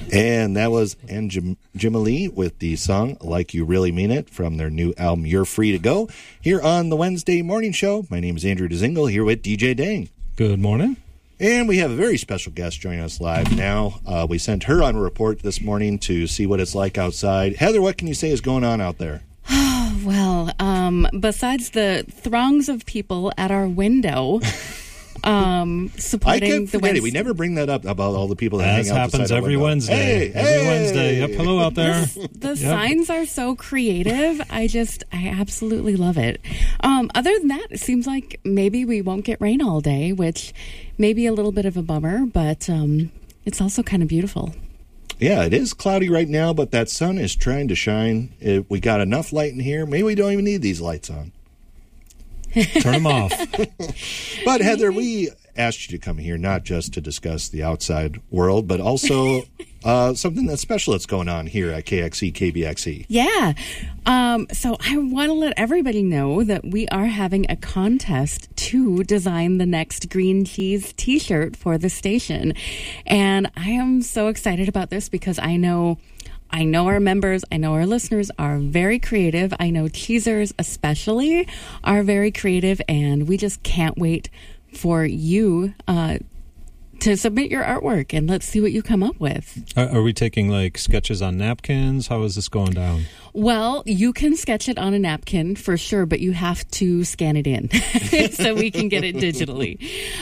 And that was Jimmy Lee with the song Like You Really Mean It from their new album You're Free to Go here on the Wednesday Morning Show. My name is Andrew DeZingle here with DJ Dang. Good morning. And we have a very special guest joining us live now. We sent her on a report this morning to see what it's like outside. Heather, what can you say is going on out there? Well, besides the throngs of people at our window supporting I kept forgetting. We never bring that up about all the people that hang out. As happens every Wednesday. Every Wednesday. Yep, hello out there. The signs are so creative. I absolutely love it. Other than that, it seems like maybe we won't get rain all day, which may be a little bit of a bummer, but it's also kind of beautiful. Yeah, it is cloudy right now, but that sun is trying to shine. We got enough light in here. Maybe we don't even need these lights on. Turn them off. But, Heather, we asked you to come here not just to discuss the outside world, but also something that's special that's going on here at KXE KBXE. Yeah. So I want to let everybody know that we are having a contest to design the next Green Cheese T-shirt for the station. And I am so excited about this because I know our members, I know our listeners are very creative. I know cheesers especially are very creative, and we just can't wait for you to submit your artwork, and let's see what you come up with. Are we taking like sketches on napkins? How is this going down? Well, you can sketch it on a napkin for sure, but you have to scan it in so we can get it digitally.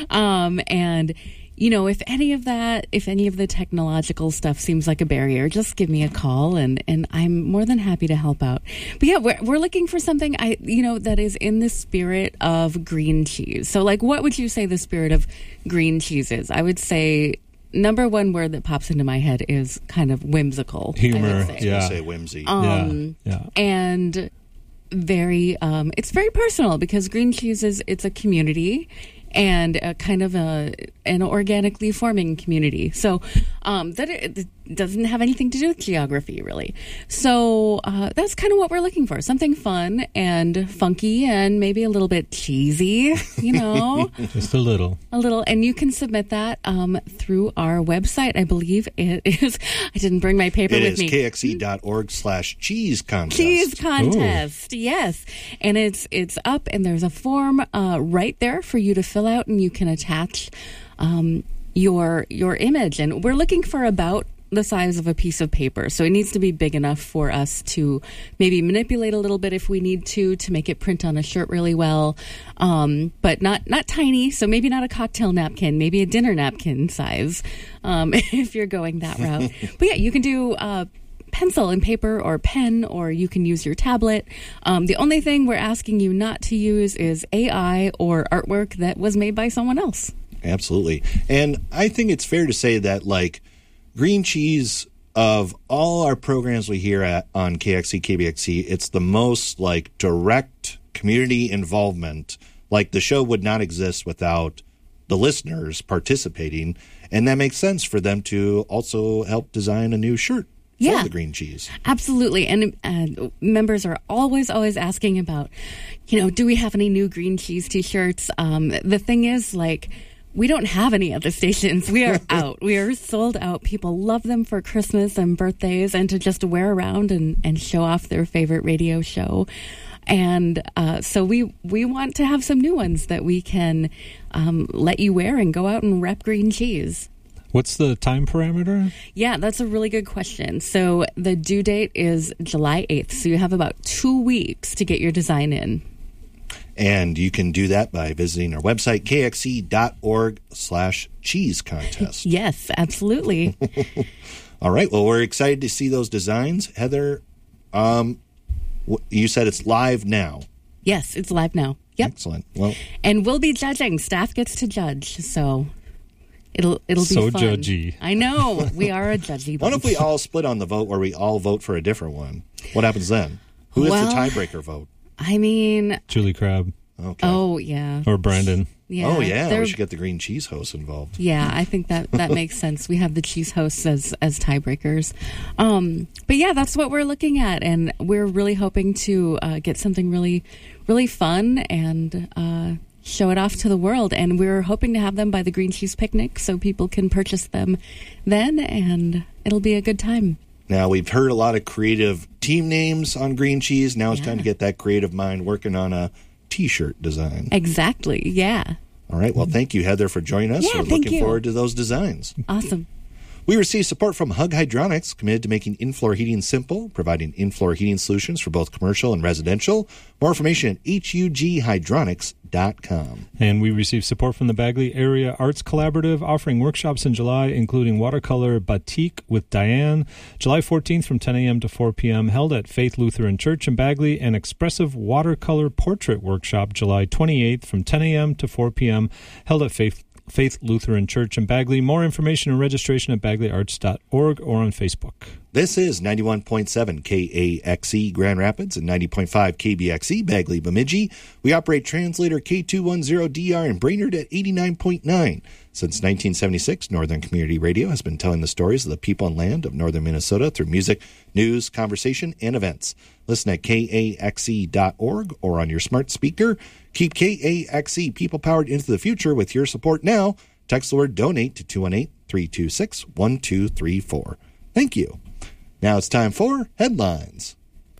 And you know, if any of the technological stuff seems like a barrier, just give me a call, and I'm more than happy to help out. But yeah, we're looking for something that is in the spirit of green cheese. So, like, what would you say the spirit of green cheese is? I would say number one word that pops into my head is kind of whimsical. Humor, yeah. Say whimsy. Yeah. And very, it's very personal because green cheese it's a community. And kind of an organically forming community. So that it doesn't have anything to do with geography, really. So that's kind of what we're looking for. Something fun and funky and maybe a little bit cheesy, you know. Just a little. A little. And you can submit that through our website. I believe it is. I didn't bring my paper with me. It is kxe.org/cheese contest. Cheese contest, ooh. Yes. And it's up, and there's a form right there for you to fill out, and you can attach your image. And we're looking for about the size of a piece of paper, so it needs to be big enough for us to maybe manipulate a little bit if we need to make it print on a shirt really well, but not tiny. So maybe not a cocktail napkin, maybe a dinner napkin size, if you're going that route. But yeah, you can do pencil and paper or pen, or you can use your tablet. The only thing we're asking you not to use is AI or artwork that was made by someone else. Absolutely. And I think it's fair to say that, like, green cheese, of all our programs we hear on KXE KBXE, it's the most like direct community involvement. Like, the show would not exist without the listeners participating, and that makes sense for them to also help design a new shirt. Yeah, for the green cheese. Absolutely. And members are always asking about, do we have any new green cheese T-shirts? The thing is, like, we don't have any at the stations. We are out. We are sold out. People love them for Christmas and birthdays and to just wear around and show off their favorite radio show. And so we want to have some new ones that we can let you wear and go out and rep green cheese. What's the time parameter? Yeah, that's a really good question. So the due date is July 8th. So you have about 2 weeks to get your design in. And you can do that by visiting our website, kxe.org/cheese contest. Yes, absolutely. All right. Well, we're excited to see those designs. Heather, you said it's live now. Yes, it's live now. Yep. Excellent. Well, and we'll be judging. Staff gets to judge, so it'll be so fun. Judgy. I know. We are a judgy bunch. What if we all split on the vote, where we all vote for a different one? What happens then? Who is the tiebreaker vote? I mean, Julie Crabb. Okay. Oh, yeah. Or Brandon. Yeah. Oh, yeah. We should get the green cheese hosts involved. Yeah, I think that makes sense. We have the cheese hosts as tiebreakers. But yeah, that's what we're looking at. And we're really hoping to get something really, really fun and show it off to the world. And we're hoping to have them by the Green Cheese Picnic so people can purchase them then, and it'll be a good time. Now, we've heard a lot of creative team names on Green Cheese. Now it's time to get that creative mind working on a T-shirt design. Exactly, yeah. All right. Well, thank you, Heather, for joining us. Yeah, We're looking forward to those designs. Awesome. We receive support from Hug Hydronics, committed to making in-floor heating simple, providing in-floor heating solutions for both commercial and residential. More information at hughydronics.com. And we receive support from the Bagley Area Arts Collaborative, offering workshops in July, including watercolor batik with Diane, July 14th from 10 a.m. to 4 p.m., held at Faith Lutheran Church in Bagley, and expressive watercolor portrait workshop July 28th from 10 a.m. to 4 p.m., held at Faith Lutheran Church in Bagley. More information and registration at bagleyarts.org or on Facebook. This is 91.7 KAXE Grand Rapids and 90.5 KBXE Bagley Bemidji. We operate translator K210DR in Brainerd at 89.9. Since 1976, Northern Community Radio has been telling the stories of the people and land of northern Minnesota through music, news, conversation, and events. Listen at KAXE.org or on your smart speaker. Keep KAXE people-powered into the future with your support now. Text the word DONATE to 218-326-1234. Thank you. Now it's time for Headlines.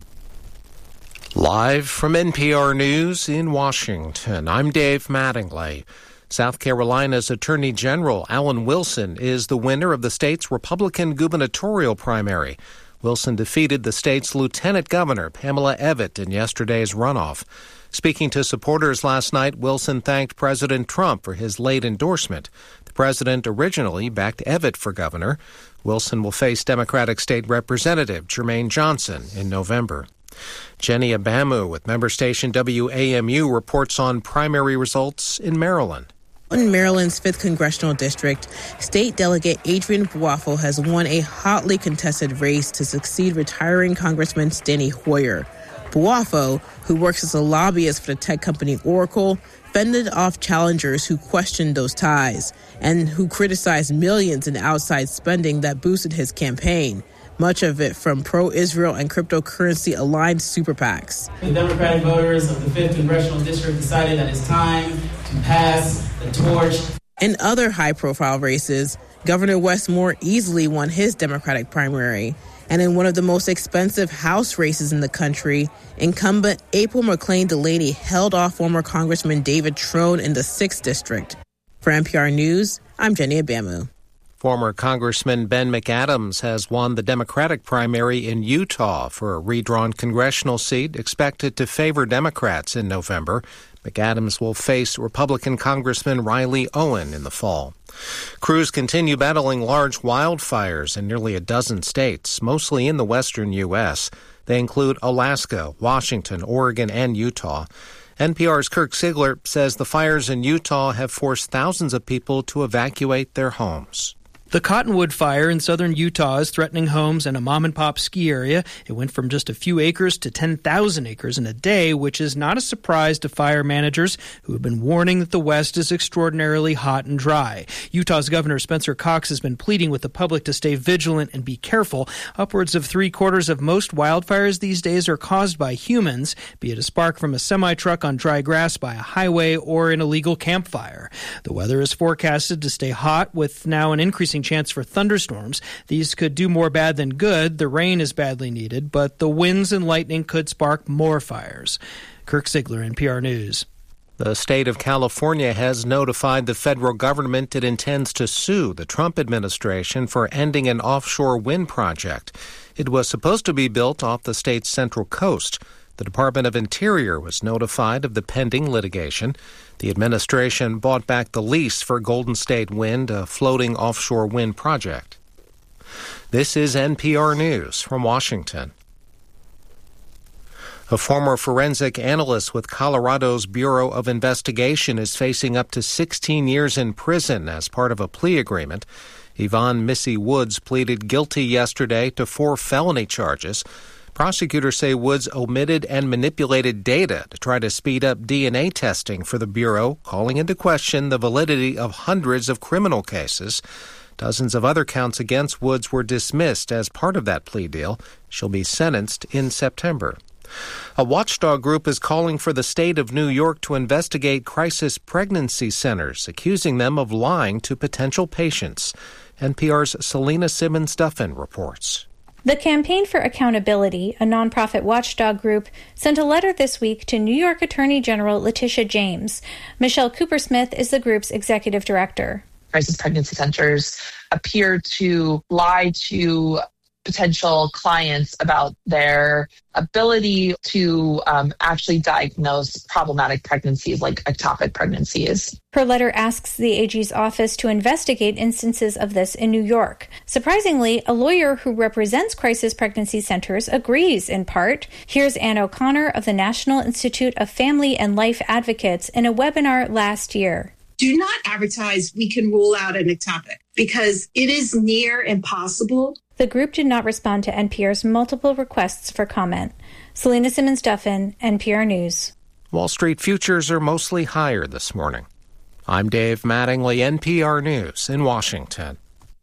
Live from NPR News in Washington, I'm Dave Mattingly. South Carolina's Attorney General Alan Wilson is the winner of the state's Republican gubernatorial primary. Wilson defeated the state's Lieutenant Governor Pamela Evette in yesterday's runoff. Speaking to supporters last night, Wilson thanked President Trump for his late endorsement. The president originally backed Evette for governor. Wilson will face Democratic State Representative Jermaine Johnson in November. Jenny Abamu with member station WAMU reports on primary results in Maryland. In Maryland's 5th Congressional District, State Delegate Adrian Buafo has won a hotly contested race to succeed retiring Congressman Steny Hoyer. Buafo, who works as a lobbyist for the tech company Oracle, fended off challengers who questioned those ties and who criticized millions in outside spending that boosted his campaign, much of it from pro-Israel and cryptocurrency-aligned super PACs. The Democratic voters of the 5th Congressional District decided that it's time to pass the torch. In other high-profile races, Governor Wes Moore easily won his Democratic primary. And in one of the most expensive House races in the country, incumbent April McClain Delaney held off former Congressman David Trone in the 6th District. For NPR News, I'm Jenny Abamu. Former Congressman Ben McAdams has won the Democratic primary in Utah for a redrawn congressional seat expected to favor Democrats in November. McAdams will face Republican Congressman Riley Owen in the fall. Crews continue battling large wildfires in nearly a dozen states, mostly in the western U.S. They include Alaska, Washington, Oregon, and Utah. NPR's Kirk Sigler says the fires in Utah have forced thousands of people to evacuate their homes. The Cottonwood Fire in southern Utah is threatening homes and a mom-and-pop ski area. It went from just a few acres to 10,000 acres in a day, which is not a surprise to fire managers who have been warning that the West is extraordinarily hot and dry. Utah's Governor Spencer Cox has been pleading with the public to stay vigilant and be careful. Upwards of 3/4 of most wildfires these days are caused by humans, be it a spark from a semi-truck on dry grass by a highway or an illegal campfire. The weather is forecasted to stay hot, with now an increasing chance for thunderstorms. These could do more bad than good. The rain is badly needed, but the winds and lightning could spark more fires. Kirk Sigler, NPR News. The state of California has notified the federal government it intends to sue the Trump administration for ending an offshore wind project. It was supposed to be built off the state's central coast. The Department of Interior was notified of the pending litigation. The administration bought back the lease for Golden State Wind, a floating offshore wind project. This is NPR News from Washington. A former forensic analyst with Colorado's Bureau of Investigation is facing up to 16 years in prison as part of a plea agreement. Yvonne Missy Woods pleaded guilty yesterday to 4 felony charges. Prosecutors say Woods omitted and manipulated data to try to speed up DNA testing for the Bureau, calling into question the validity of hundreds of criminal cases. Dozens of other counts against Woods were dismissed as part of that plea deal. She'll be sentenced in September. A watchdog group is calling for the state of New York to investigate crisis pregnancy centers, accusing them of lying to potential patients. NPR's Selena Simmons-Duffin reports. The Campaign for Accountability, a nonprofit watchdog group, sent a letter this week to New York Attorney General Letitia James. Michelle Cooper-Smith is the group's executive director. Crisis pregnancy centers appear to lie to potential clients about their ability to actually diagnose problematic pregnancies like ectopic pregnancies. Her letter asks the AG's office to investigate instances of this in New York. Surprisingly, a lawyer who represents crisis pregnancy centers agrees in part. Here's Ann O'Connor of the National Institute of Family and Life Advocates in a webinar last year. Do not advertise we can rule out an ectopic because it is near impossible. The group did not respond to NPR's multiple requests for comment. Selena Simmons-Duffin, NPR News. Wall Street futures are mostly higher this morning. I'm Dave Mattingly, NPR News in Washington.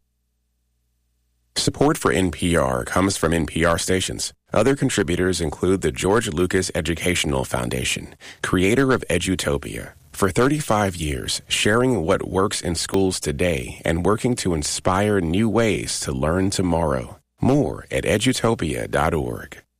Support for NPR comes from NPR stations. Other contributors include the George Lucas Educational Foundation, creator of Edutopia. For 35 years, sharing what works in schools today and working to inspire new ways to learn tomorrow. More at edutopia.org.